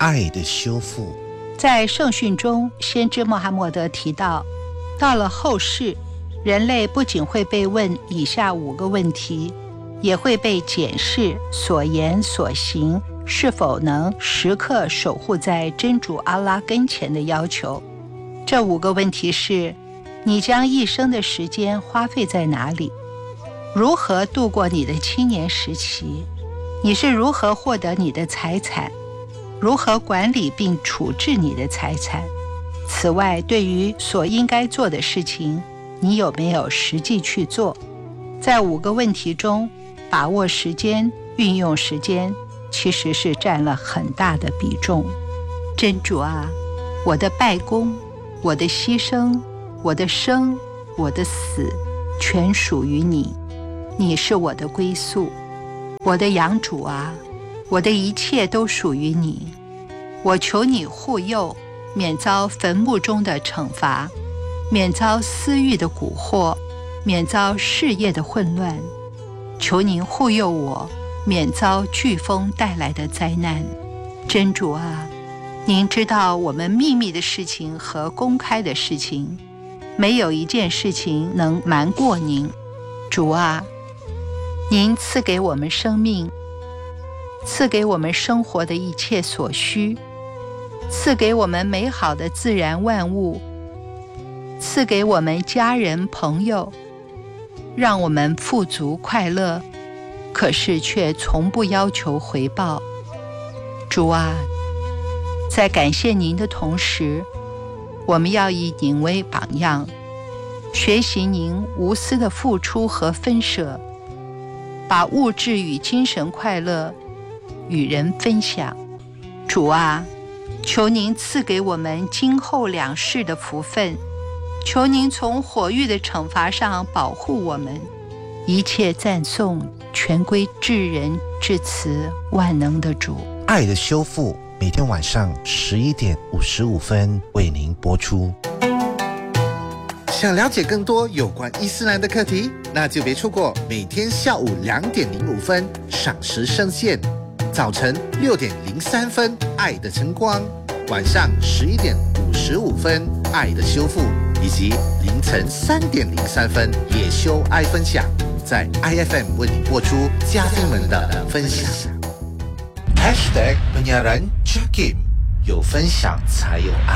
爱的修复。 在圣训中，先知穆罕默德提到，到了后世，人类不仅会被问以下5个问题，也会被检视所言所行是否能时刻守护在真主阿拉跟前的要求。这5个问题是：你将一生的时间花费在哪里？如何度过你的青年时期？你是如何获得你的财产？如何管理并处置你的财产？此外，对于所应该做的事情，你有没有实际去做？在5个问题中，把握时间、运用时间，其实是占了很大的比重。真主啊，我的拜功，我的牺牲，我的生，我的死，全属于你。你是我的归宿。我的养主啊，我的一切都属于你。我求你护佑，免遭坟墓中的惩罚，免遭私欲的蛊惑，免遭事业的混乱。求您护佑我，免遭飓风带来的灾难。真主啊，您知道我们秘密的事情和公开的事情，没有一件事情能瞒过您。主啊，您赐给我们生命，赐给我们生活的一切所需，赐给我们美好的自然万物，赐给我们家人朋友，让我们富足快乐，可是却从不要求回报。主啊，在感谢您的同时，我们要以您为榜样，学习您无私的付出和分舍，把物质与精神快乐与人分享。主啊，求您赐给我们今后2世的福分，求您从火狱的惩罚上保护我们。一切赞颂全归至仁至慈万能的主。 爱的修复，每天晚上11点55分为您播出。 想了解更多有关伊斯兰的课题，那就别错过每天下午2点05分赏识圣线，早晨6点03分爱的晨光，晚上11点55分爱的修复，以及凌晨3点03分也修爱分享，在 IFM 为你播出嘉宾们的分享。 #penyiaran Jakim，有分享才有爱。